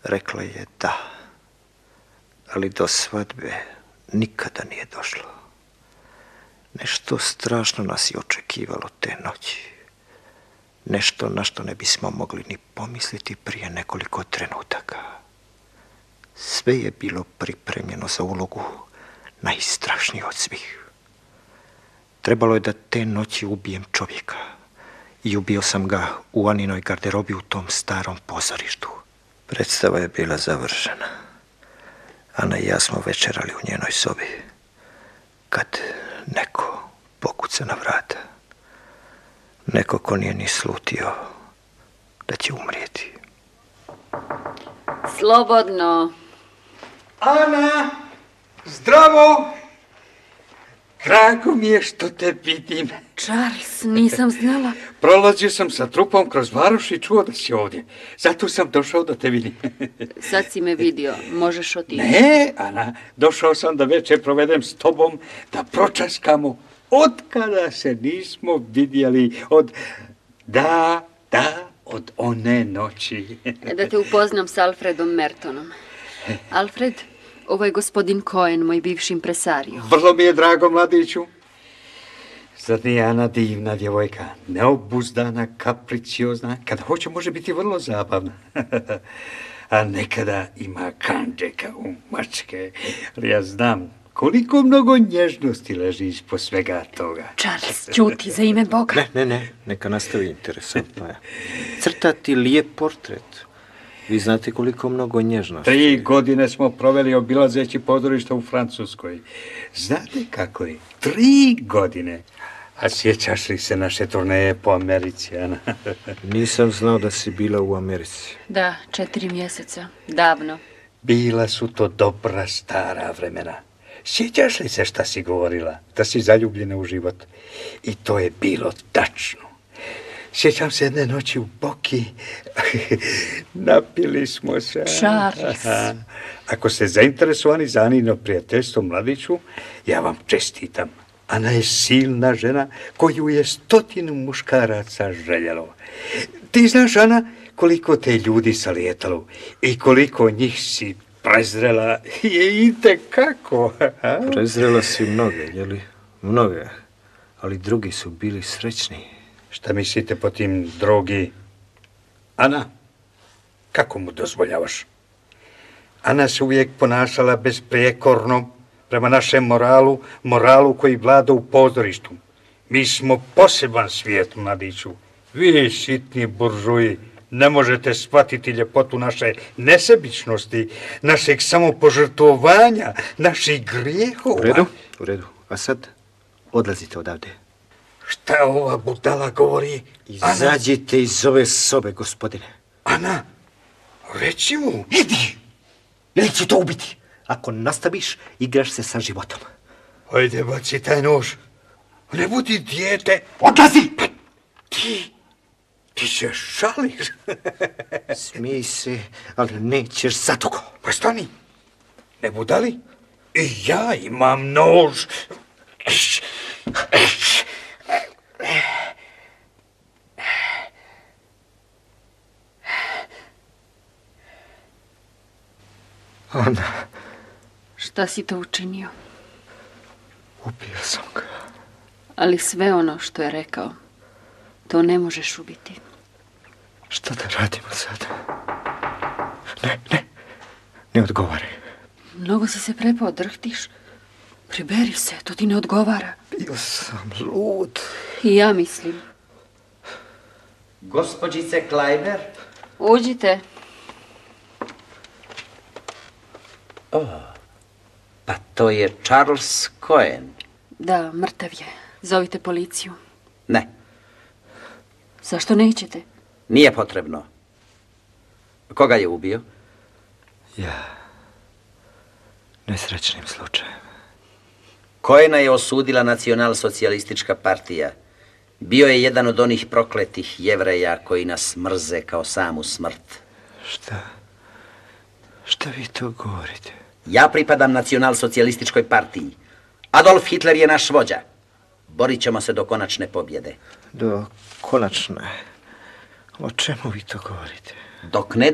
Rekla je da, ali do svadbe nikada nije došlo. Nešto strašno nas je očekivalo te noći. Nešto na što ne bismo mogli ni pomisliti prije nekoliko trenutaka. Sve je bilo pripremljeno za ulogu najstrašniju od svih. Trebalo je da te noći ubijem čovjeka. I ubio sam ga u Aninoj garderobi u tom starom pozorištu. Predstava je bila završena. Ana i ja smo večerali u njenoj sobi. Kad neko pokuca na vrata. Neko ko nije ni slutio da će umrijeti. Slobodno. Ana, zdravo! Drago mi je što te vidim. Charles, nisam znala. Prolazio sam sa trupom kroz varoš i čuo da si ovdje. Zato sam došao da te vidim. Sad si me vidio, možeš otići. Ne, Ana, došao sam da večer provedem s tobom, da pročaskamo od kada se nismo vidjeli, od od one noći. Da te upoznam s Alfredom Mertonom. Alfred, ovo je gospodin Cohen, moj bivši impresario. Vrlo mi je drago, mladiću. Zar nije Ana divna djevojka? Neobuzdana, kapriciozna. Kada hoće, može biti vrlo zabavna. A nekada ima kanđeka u mačke. Ali ja znam koliko mnogo nježnosti leži ispod svega toga. Charles, ćuti, za ime Boga. Ne, neka nastavi interesantno je. Crtati lijep portret. Vi znate koliko mnogo nježnosti. 3 godine smo proveli obilazeći pozorišta u Francuskoj. Znate kako je? 3 godine. A sjećaš li se naše turneje po Americi, Ana? Nisam znao da si bila u Americi. Da, 4 mjeseca. Davno. Bila su to dobra stara vremena. Sjećaš li se šta si govorila? Da si zaljubljena u život. I to je bilo tačno. Sjećam se jedne noći u Boki. Napili smo se. Charles. Ako ste zainteresovani za Anino prijateljstvo, mladiću, ja vam čestitam. Ana je silna žena koju je 100 muškaraca željelo. Ti znaš, Ana, koliko te ljudi salijetalo i koliko njih si prezrela je itekako. Prezrela si mnoge, jeli? Mnoge. Ali drugi su bili srećni. Šta mislite po tim drogi? Ana, kako mu dozvoljavaš? Ana se uvijek ponašala besprijekorno prema našem moralu koji vlada u pozorištu. Mi smo poseban svijet, mladiću. Vi, sitni buržuji, ne možete shvatiti ljepotu naše nesebičnosti, našeg samopožrtvovanja, naših grijehova. U redu. A sad odlazite odavde. Šta ova budala govori? Izađite iz ove sobe, gospodine. Ana, reci mu. Idi! Neće to ubiti. Ako nastaviš, igraš se sa životom. Hajde, baci taj nož. Ne budi dijete. Odlazi! Pa ti se šališ. Smij se, ali nećeš zadugo. Pa stani. Ne budali? I ja imam nož. Ana. Šta si to učinio? Ubio sam ga. Ali sve ono što je rekao, to ne možeš ubiti. Šta da radimo sada? Ne odgovaraj. Mnogo si se prepao, drhtiš. Priberi se, to ti ne odgovara. Bio sam lud. I ja mislim. Gospođice Kleiber? Uđite. Pa to je Charles Cohen. Da, mrtav je. Zovite policiju. Ne. Zašto nećete? Nije potrebno. Koga je ubio? Ja. Nesrećnim slučajem. Cohena je osudila Nacionalsocijalistička partija. Bio je jedan od onih prokletih Jevreja koji nas mrze kao samu smrt. Šta vi to govorite? Ja pripadam Nacionalsocijalističkoj partiji. Adolf Hitler je naš vođa. Borit ćemo se do konačne pobjede. Do konačne? O čemu vi to govorite? Dok ne